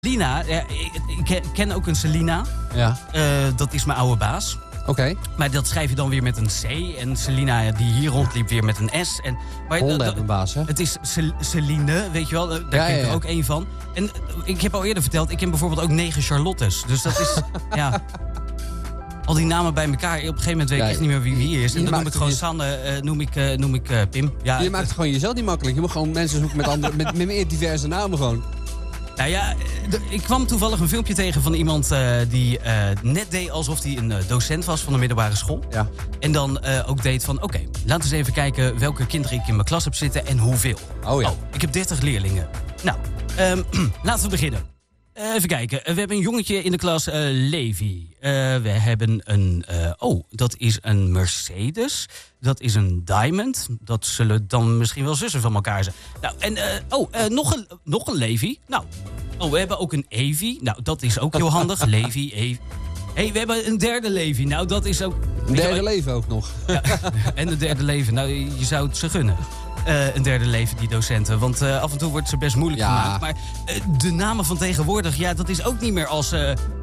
Lina, ik ken ook een Selina. Ja. Dat is mijn oude baas. Oké. Maar dat schrijf je dan weer met een C. En Selina die hier rondliep weer met een S. Maar Honden hebben een baas, hè? Het is Celine, weet je wel. Daar ken ik er ook één van. En ik heb al eerder verteld, ik ken bijvoorbeeld ook 9 Charlottes. Dus dat is, ja... Al die namen bij elkaar, op een gegeven moment weet ik echt niet meer wie is. En dan noem ik gewoon Sanne, noem ik Pim. Ja, je maakt het gewoon jezelf niet makkelijk. Je moet gewoon mensen zoeken met meer diverse namen gewoon. Nou ja, ik kwam toevallig een filmpje tegen van iemand die net deed alsof hij een docent was van de middelbare school. Ja. En dan ook deed van, oké, laten we eens even kijken welke kinderen ik in mijn klas heb zitten en hoeveel. Oh ja. Ik heb 30 leerlingen. Nou, laten we beginnen. Even kijken. We hebben een jongetje in de klas, Levi. We hebben een... dat is een Mercedes. Dat is een Diamond. Dat zullen dan misschien wel zussen van elkaar zijn. Nou, en nog een Levi. Nou, we hebben ook een Evi. Nou, dat is ook heel handig. Levi, Evi. We hebben een derde Levi. Nou, dat is ook... Een derde leven ook nog. Ja, en een derde leven. Nou, je zou het ze gunnen. Een derde leven, die docenten. Want af en toe wordt ze best moeilijk gemaakt. Maar de namen van tegenwoordig, ja, dat is ook niet meer als...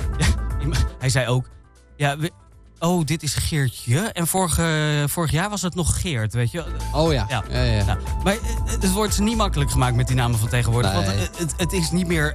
hij zei ook... Ja, dit is Geertje. En vorig jaar was het nog Geert, weet je. Oh ja. Nou, maar het wordt niet makkelijk gemaakt met die namen van tegenwoordig. Nee. Want het is niet meer...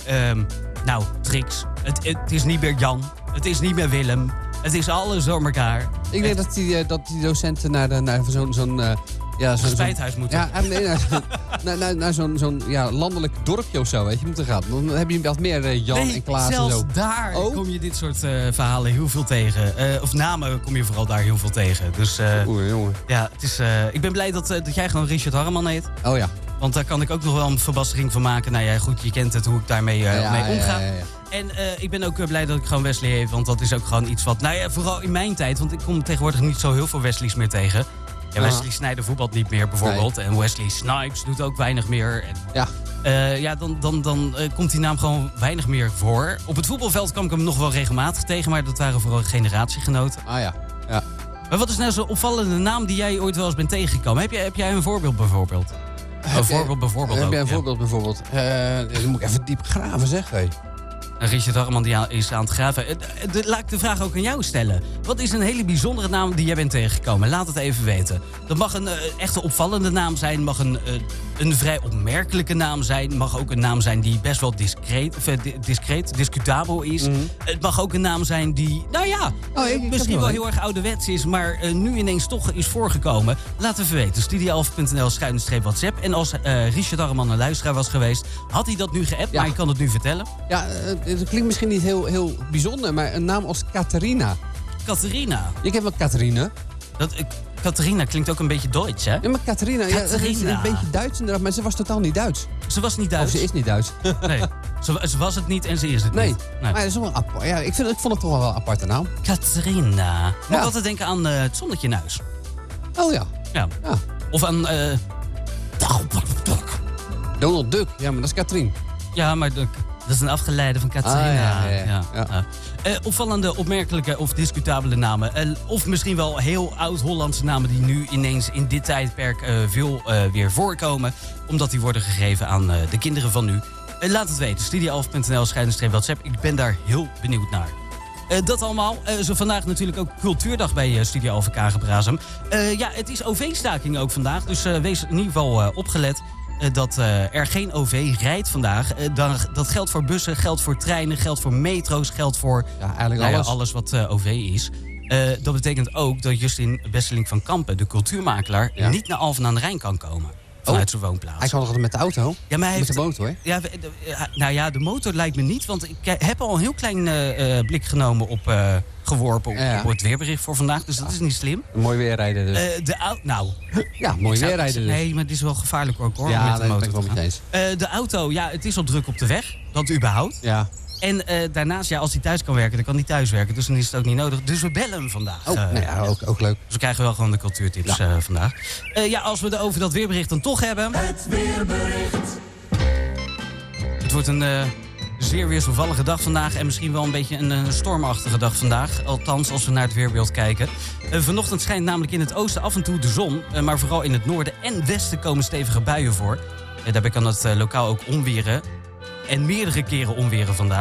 Trix. Het is niet meer Jan. Het is niet meer Willem. Het is alles door elkaar. Ik denk dat die docenten naar zo'n spijthuis moeten. Ja, naar zo'n landelijk dorpje of zo, weet je, moeten gaan. Dan heb je wat meer Jan en Klaas en zo. Zelfs daar kom je dit soort verhalen heel veel tegen. Of namen kom je vooral daar heel veel tegen. Dus jongen. Ja, het is, ik ben blij dat jij gewoon Richard Harreman heet. Oh ja. Want daar kan ik ook nog wel een verbastering van maken. Nou ja, goed, je kent het, hoe ik daarmee mee omga. Ja. En ik ben ook blij dat ik gewoon Wesley heb. Want dat is ook gewoon iets wat... Nou ja, vooral in mijn tijd. Want ik kom tegenwoordig niet zo heel veel Wesleys meer tegen. Ja, Wesley Sneijder voetbalt niet meer bijvoorbeeld. Nee. En Wesley Snipes doet ook weinig meer. En, dan komt die naam gewoon weinig meer voor. Op het voetbalveld kwam ik hem nog wel regelmatig tegen. Maar dat waren vooral generatiegenoten. Ah ja. Maar wat is nou zo'n opvallende naam die jij ooit wel eens bent tegengekomen? Heb jij een voorbeeld bijvoorbeeld? Heb jij een voorbeeld bijvoorbeeld? Dan moet ik even diep graven, zeg. Hey. Richard Harreman die is aan het graven. Laat ik de vraag ook aan jou stellen. Wat is een hele bijzondere naam die jij bent tegengekomen? Laat het even weten. Dat mag een echte opvallende naam zijn. Mag een vrij opmerkelijke naam zijn. Mag ook een naam zijn die best wel discutabel is. Mm-hmm. Het mag ook een naam zijn die, misschien wel heel erg ouderwets is. Maar nu ineens toch is voorgekomen. Laat even weten. Studio11.nl/WhatsApp. En als Richard Harreman een luisteraar was geweest, had hij dat nu geappt. Ja. Maar ik kan het nu vertellen. Ja, het klinkt misschien niet heel bijzonder, maar een naam als Catharina. Catharina? Ik heb wel Catharina. Catharina klinkt ook een beetje Duits, hè? Ja, maar Catharina, dat is een beetje Duits inderdaad, maar ze was totaal niet Duits. Ze was niet Duits? Of ze is niet Duits. Nee, ze was het niet en ze is het niet. Nee, maar dat is wel apart. Ja, ik vond het toch wel een aparte naam. Catharina. Moet ik altijd denken aan het zonnetje in huis. Oh ja. Of aan... Donald Duck, ja, maar dat is Katrien. Ja, maar dat is een afgeleide van Catharina. Ja. Opvallende, opmerkelijke of discutabele namen. Of misschien wel heel oud-Hollandse namen die nu ineens in dit tijdperk veel weer voorkomen. Omdat die worden gegeven aan de kinderen van nu. Laat het weten. Studio11.nl/WhatsApp. Ik ben daar heel benieuwd naar. Dat allemaal. Zo vandaag natuurlijk ook Cultuurdag bij Studio LVK Gebrazem. Het is OV-staking ook vandaag. Dus wees in ieder geval opgelet. Dat er geen OV rijdt vandaag. Dat geldt voor bussen, geldt voor treinen, geldt voor metro's, geldt voor alles wat OV is. Dat betekent ook dat Justin Besseling van Kampen, de cultuurmakelaar, niet naar Alphen aan de Rijn kan komen. Vanuit zijn woonplaats. Hij kan toch met de auto? Ja, maar met de motor? Ja, de motor lijkt me niet. Want ik heb al een heel klein blik genomen geworpen op het weerbericht voor vandaag. Dus dat is niet slim. Mooi weerrijden dus. Mooi weerrijden dus. Nee, maar het is wel gevaarlijk ook hoor. Ja, met de motor dat ben ik wel met eens. De auto, het is al druk op de weg. Dat überhaupt. Ja. En daarnaast, als hij thuis kan werken, dan kan hij thuis werken. Dus dan is het ook niet nodig. Dus we bellen hem vandaag. Ook leuk. Dus we krijgen wel gewoon de cultuurtips vandaag. Als we het over dat weerbericht dan toch hebben. Het weerbericht. Het wordt een zeer wisselvallige dag vandaag. En misschien wel een beetje een stormachtige dag vandaag. Althans, als we naar het weerbeeld kijken. Vanochtend schijnt namelijk in het oosten af en toe de zon. Maar vooral in het noorden en westen komen stevige buien voor. Daarbij kan het lokaal ook onweren. En meerdere keren onweren vandaag.